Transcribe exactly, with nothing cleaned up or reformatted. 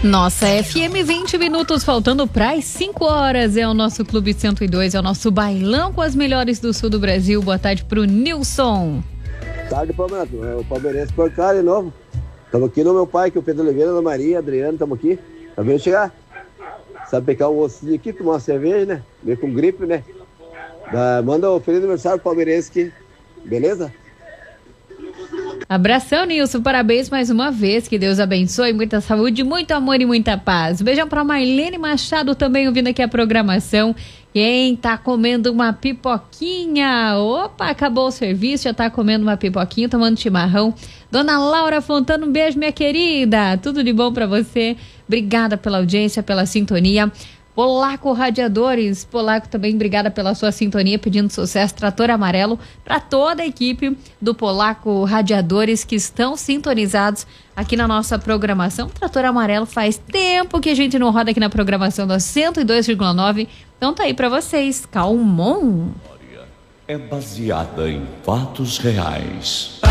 Nossa F M, vinte minutos faltando para as cinco horas. É o nosso Clube cento e dois, é o nosso bailão com as melhores do sul do Brasil. Boa tarde pro Nilson. Tarde, Palmeiras. É o palmeirense por cá de novo. Estamos aqui no meu pai, que é o Pedro Oliveira, Ana Maria, Adriano, estamos aqui. Tá vendo chegar? Sabe pegar um ossinho aqui, tomar uma cerveja, né? Meio com gripe, né? Da, manda o feliz aniversário pro palmeirense aqui. Beleza? Abração, Nilson, parabéns mais uma vez, que Deus abençoe, muita saúde, muito amor e muita paz. Beijão pra Marlene Machado também ouvindo aqui a programação. Quem tá comendo uma pipoquinha? Opa, acabou o serviço, já tá comendo uma pipoquinha, tomando chimarrão. Dona Laura Fontana, um beijo, minha querida, tudo de bom pra você. Obrigada pela audiência, pela sintonia. Polaco Radiadores, Polaco também, obrigada pela sua sintonia, pedindo sucesso, Trator Amarelo, para toda a equipe do Polaco Radiadores que estão sintonizados aqui na nossa programação. Trator Amarelo faz tempo que a gente não roda aqui na programação da cento e dois vírgula nove, então tá aí para vocês, Calmon. É baseada em fatos reais.